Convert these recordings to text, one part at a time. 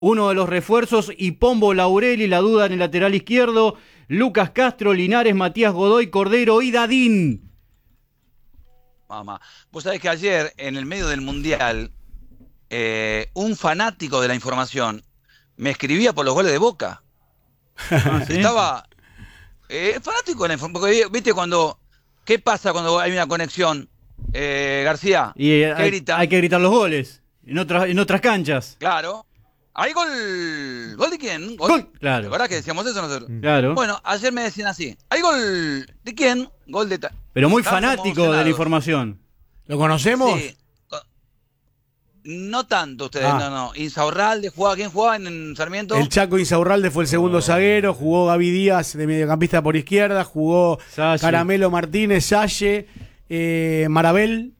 uno de los refuerzos, y Pombo Laureli, la duda en el lateral izquierdo, Lucas Castro, Linares, Matías Godoy, Cordero y Dadín. Mamá, vos sabés que ayer, en el medio del Mundial, un fanático de la información me escribía por los goles de Boca. ¿Sí? Estaba fanático de la información, porque viste ¿qué pasa cuando hay una conexión, García? Y hay que gritar los goles, en otras canchas. Claro. ¿Hay gol? ¿Gol de quién? Gol. Claro. ¿Verdad que decíamos eso nosotros? Claro. Bueno, ayer me decían así. ¿Hay gol de quién? Gol de Pero muy fanático de la información. ¿Lo conocemos? Sí. No tanto ustedes, no. Insaurralde, ¿quién jugaba en Sarmiento? El Chaco Insaurralde fue el segundo zaguero, jugó Gaby Díaz de mediocampista por izquierda, jugó Salle. Caramelo Martínez, Salle, Marabel.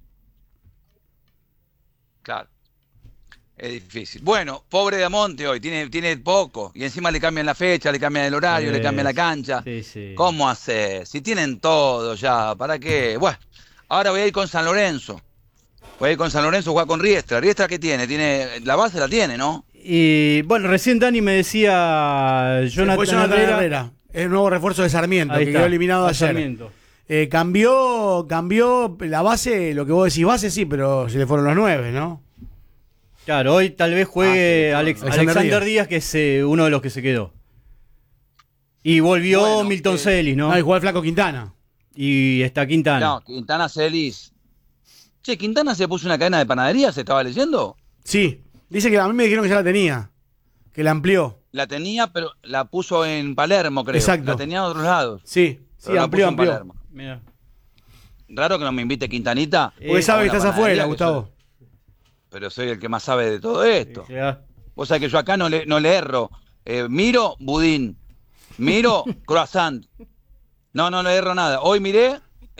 Claro. Es difícil. Bueno, pobre de Amonte hoy, tiene poco. Y encima le cambian la fecha, le cambian el horario, le cambian la cancha. Sí. ¿Cómo hacer? Si tienen todo ya, ¿para qué? Bueno, ahora voy a ir con San Lorenzo. Voy a ir con San Lorenzo, juega con Riestra. ¿Riestra qué tiene? La base la tiene, ¿no? Y bueno, recién Dani me decía Jonathan Herrera. Es el nuevo refuerzo de Sarmiento, que quedó eliminado ayer. Cambió la base, lo que vos decís, base sí, pero se le fueron los 9, ¿no? Claro, hoy tal vez juegue Alexander Díaz, que es uno de los que se quedó. Y volvió Milton Celis, ¿no? Y jugó el flaco Quintana. Y está Quintana. No, Quintana Celis. Che, ¿Quintana se puso una cadena de panadería? ¿Se estaba leyendo? Sí. Dice que a mí me dijeron que ya la tenía. Que la amplió. La tenía, pero la puso en Palermo, creo. Exacto. La tenía en otros lados. Sí, amplió. Mira. Raro que no me invite Quintanita. Porque sabe que estás afuera, Gustavo. Pero soy el que más sabe de todo esto. Vos sabés que yo acá no le erro. Miro budín. Miro croissant. No le erro nada. Hoy miré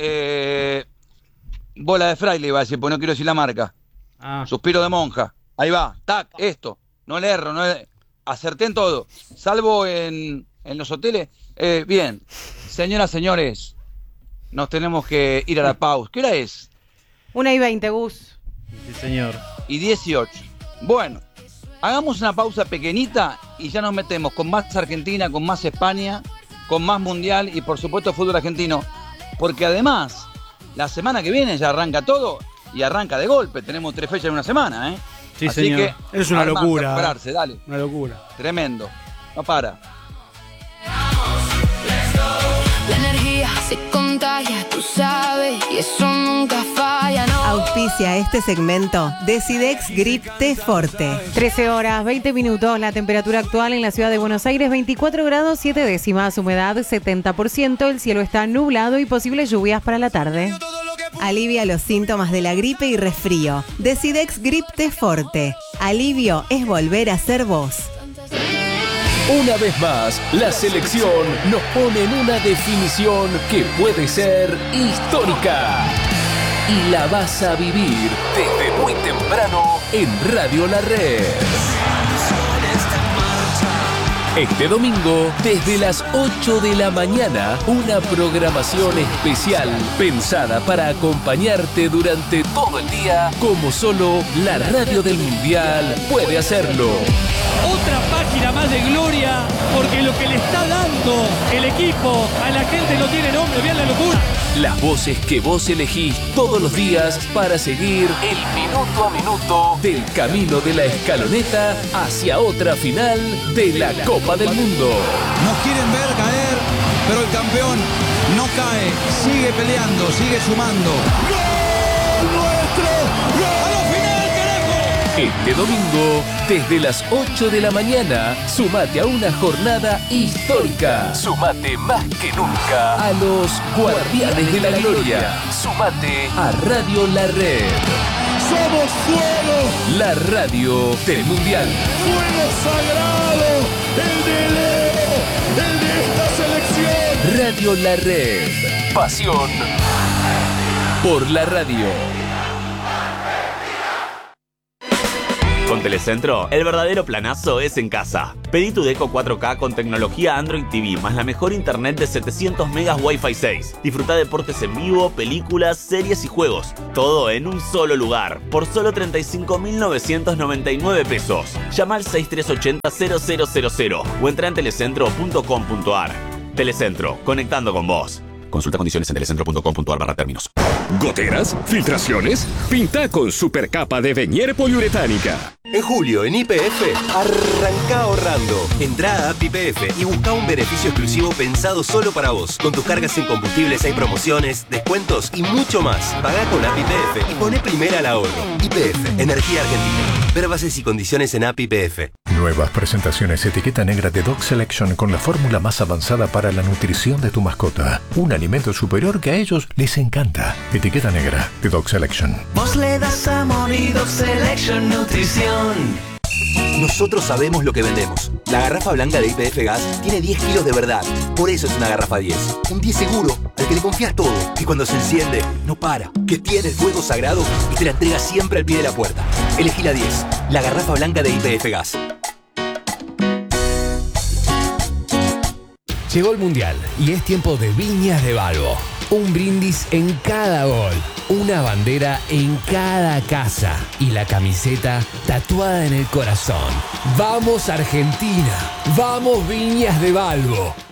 bola de fraile, iba a decir, porque no quiero decir la marca. Suspiro de monja. Ahí va. Tac, esto. No le erro. Acerté en todo. Salvo en los hoteles. Bien. Señoras, señores, nos tenemos que ir a la pausa. ¿Qué hora es? 1:20, Gus. Sí, señor. Y 18. Bueno, hagamos una pausa pequeñita y ya nos metemos con más Argentina, con más España, con más Mundial y por supuesto fútbol argentino. Porque además, la semana que viene ya arranca todo y arranca de golpe. Tenemos 3 fechas en una semana, ¿eh? Sí, así señor. que es una locura. Prepararse, dale. Una locura. Tremendo. No para. La energía se contagia, tú sabes, y eso nunca falla, ¿no? Auspicia este segmento Decidex Grip T Forte. 13 horas, 20 minutos, la temperatura actual en la ciudad de Buenos Aires, 24 grados 7 décimas, humedad 70%, el cielo está nublado y posibles lluvias para la tarde. Alivia los síntomas de la gripe y resfrío. Decidex Grip T Forte. Alivio es volver a ser vos. Una vez más, la selección nos pone en una definición que puede ser histórica. Y la vas a vivir desde muy temprano en Radio La Red. Este domingo, desde las 8 de la mañana, una programación especial pensada para acompañarte durante todo el día, como solo la radio del Mundial puede hacerlo. Otra página más de gloria, porque lo que le está dando el equipo a la gente no tiene nombre, vean la locura. Las voces que vos elegís todos los días para seguir el minuto a minuto del camino de la escaloneta hacia otra final de la Copa del Mundo. Nos quieren ver caer, pero el campeón no cae, sigue peleando, sigue sumando. ¡Gol nuestro! ¡Gol! ¡A la final, carajo! Este domingo, desde las 8 de la mañana, sumate a una jornada histórica. Sumate más que nunca a los Guardianes de la Gloria. Sumate a Radio La Red. ¡Somos fuego! La radio del Mundial. ¡Fuego sagrado! ¡El de Leo! ¡El de esta selección! Radio La Red. Pasión por la radio. Con Telecentro, el verdadero planazo es en casa. Pedí tu Deco 4K con tecnología Android TV más la mejor internet de 700 megas Wi-Fi 6. Disfruta deportes en vivo, películas, series y juegos. Todo en un solo lugar, por solo 35.999 pesos. Llama al 6380-0000 o entra en telecentro.com.ar. Telecentro, conectando con vos. Consulta condiciones en telecentro.com.ar/términos. ¿Goteras? ¿Filtraciones? Pinta con supercapa de Venier poliuretánica. En julio, en YPF, arranca ahorrando. Entrá a App YPF y busca un beneficio exclusivo pensado solo para vos. Con tus cargas en combustibles hay promociones, descuentos y mucho más. Pagá con App YPF y poné primera al ahorro. YPF, Energía Argentina. Ver bases y condiciones en App YPF. Nuevas presentaciones etiqueta negra de Dog Selection con la fórmula más avanzada para la nutrición de tu mascota. Un alimento superior que a ellos les encanta. Etiqueta negra de Dog Selection. Vos le das amor y Dog Selection Nutrición. Nosotros sabemos lo que vendemos. La garrafa blanca de YPF Gas tiene 10 kilos de verdad. Por eso es una garrafa 10. Un 10 seguro, al que le confías todo. Y cuando se enciende, no para. Que tiene el fuego sagrado y te la entrega siempre al pie de la puerta. Elegí la 10. La garrafa blanca de YPF Gas. Llegó el Mundial y es tiempo de Viñas de Balbo. Un brindis en cada gol, una bandera en cada casa y la camiseta tatuada en el corazón. ¡Vamos Argentina! ¡Vamos Viñas de Balbo!